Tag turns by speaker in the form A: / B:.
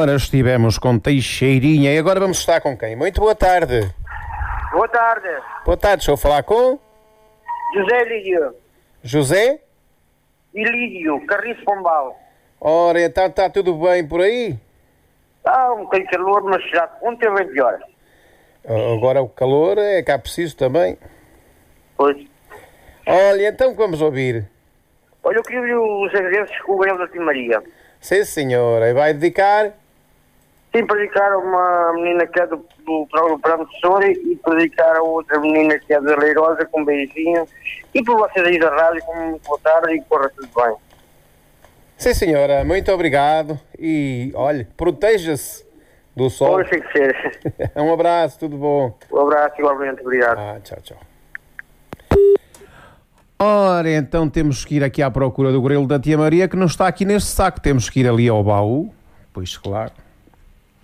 A: Ora, estivemos com Teixeirinha e agora vamos estar com quem? Muito boa tarde.
B: Boa tarde.
A: Boa tarde, estou a falar com
B: José Lídio.
A: José?
B: Ilídio, Carriço Pombal.
A: Ora, então está tudo bem por aí?
B: Está um bocadinho de calor, mas já ontem bem pior.
A: Agora o calor é cá preciso também.
B: Pois.
A: Olha, então vamos ouvir.
B: Olha, eu queria ouvir os agradeços com o Gabriel da Timaria.
A: Sim, senhora. E vai dedicar?
B: Sim, para dedicar a uma menina que é do programa Tesouro e para dedicar a outra menina que é da Leirosa, com um beijinho. E por vocês aí da rádio, com muito boa tarde e corra tudo bem.
A: Sim, senhora. Muito obrigado. E, olha, proteja-se do sol.
B: Pois tem que ser.
A: Um abraço, tudo bom.
B: Um abraço igualmente, obrigado.
A: Tchau, tchau. Ora, então temos que ir aqui à procura do grelo da Tia Maria, que não está aqui neste saco. Temos que ir ali ao baú. Pois, claro.